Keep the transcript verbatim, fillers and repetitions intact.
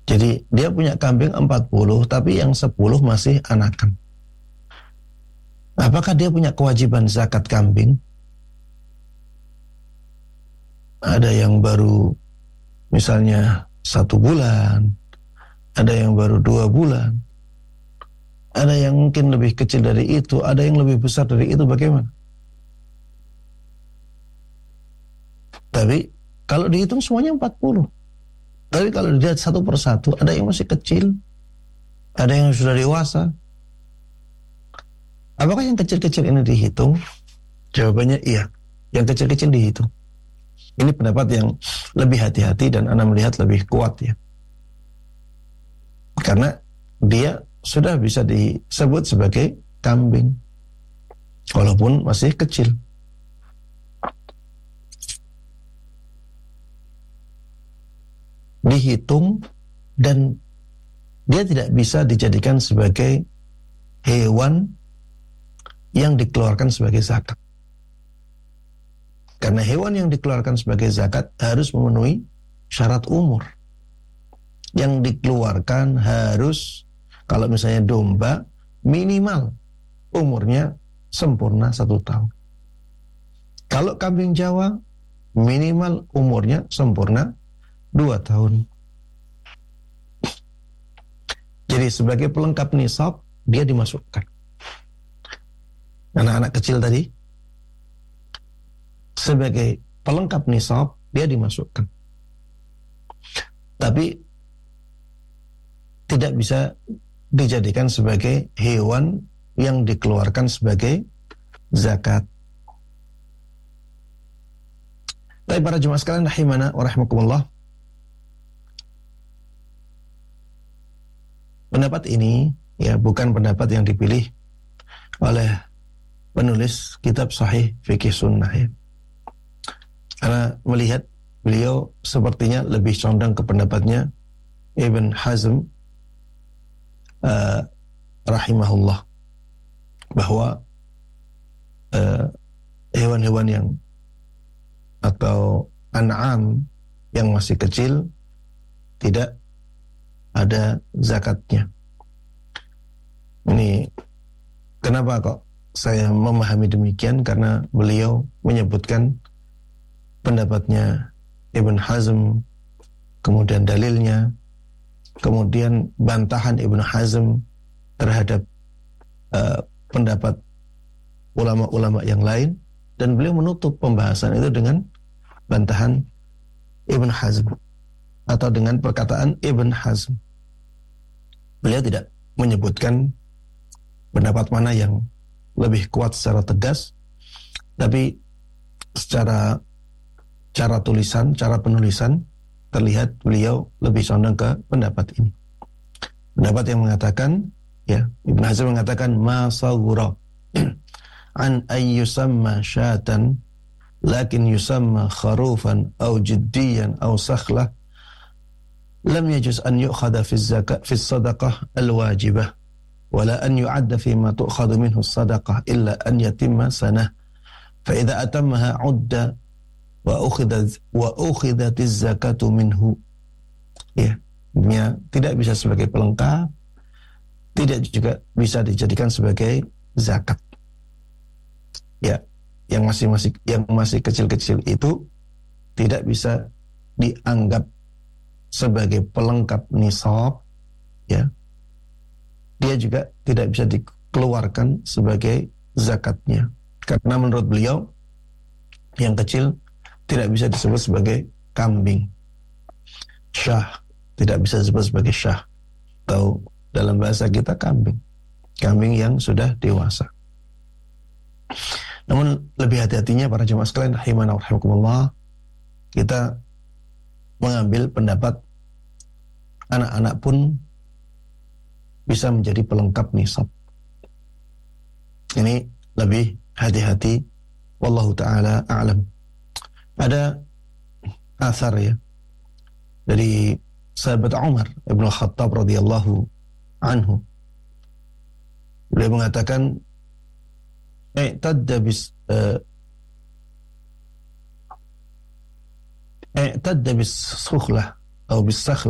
Jadi dia punya kambing empat puluh, tapi yang sepuluh masih anakan. Apakah dia punya kewajiban zakat kambing? Ada yang baru misalnya satu bulan, ada yang baru dua bulan, ada yang mungkin lebih kecil dari itu, ada yang lebih besar dari itu, bagaimana? Tapi kalau dihitung semuanya empat puluh. Tapi kalau dilihat satu persatu, ada yang masih kecil, ada yang sudah dewasa. Apakah yang kecil-kecil ini dihitung? Jawabannya iya, yang kecil-kecil dihitung. Ini pendapat yang lebih hati-hati dan Anda melihat lebih kuat ya. Karena dia sudah bisa disebut sebagai kambing, walaupun masih kecil. Dihitung dan dia tidak bisa dijadikan sebagai hewan yang dikeluarkan sebagai zakat. Karena hewan yang dikeluarkan sebagai zakat harus memenuhi syarat umur. Yang dikeluarkan harus, kalau misalnya domba, minimal umurnya sempurna satu tahun. Kalau kambing Jawa, minimal umurnya sempurna dua tahun. Jadi sebagai pelengkap nisab, dia dimasukkan. Anak-anak kecil tadi, sebagai pelengkap nisab, dia dimasukkan. Tapi tidak bisa dijadikan sebagai hewan yang dikeluarkan sebagai zakat. Tapi para jemaah sekalian rahimana wa rahimakumullah, pendapat ini ya bukan pendapat yang dipilih oleh penulis kitab Sahih Fikih Sunnah ya. Karena melihat beliau sepertinya lebih condong ke pendapatnya Ibn Hazm uh, rahimahullah, bahwa uh, hewan-hewan yang atau an'am yang masih kecil tidak ada zakatnya. Ini kenapa kok saya memahami demikian? Karena beliau menyebutkan pendapatnya Ibn Hazm, kemudian dalilnya, kemudian bantahan Ibn Hazm terhadap uh, pendapat ulama-ulama yang lain, dan beliau menutup pembahasan itu dengan bantahan Ibn Hazm atau dengan perkataan Ibn Hazm. Beliau tidak menyebutkan pendapat mana yang lebih kuat secara tegas, tapi secara cara tulisan, cara penulisan terlihat beliau lebih condong ke pendapat ini. Pendapat yang mengatakan, ya, Ibn Hazm mengatakan ma saghura an ay yusamma syatan lakin yusamma kharufan aw jiddiyan aw sakhlah lam yajuz an yu'khadha fi zakat fi sadaqah al-wajibah wala an yu'adda fi ma tu'khadhu minhu sadaqah illa an yatimma sanah fa idza atammaha 'udda wa ukhidat wa ukhidatiz zakatu minhu. Ya, ya, tidak bisa sebagai pelengkap, tidak juga bisa dijadikan sebagai zakat. Ya, yang masih masih yang masih kecil-kecil itu tidak bisa dianggap sebagai pelengkap nisab, ya. Dia juga tidak bisa dikeluarkan sebagai zakatnya. Karena menurut beliau yang kecil tidak bisa disebut sebagai kambing. Syah tidak bisa disebut sebagai syah, atau dalam bahasa kita kambing. Kambing yang sudah dewasa. Namun lebih hati-hatinya para jemaah sekalian rahimana wa rahimakumullah, kita mengambil pendapat anak-anak pun bisa menjadi pelengkap nisab. Ini lebih hati-hati, wallahu ta'ala a'lam. Ada asar ya dari sahabat Umar Ibn Khattab radhiyallahu anhu. Beliau mengatakan i'tadda bis uh, i'tadda bis sukhlah atau bis sakhlah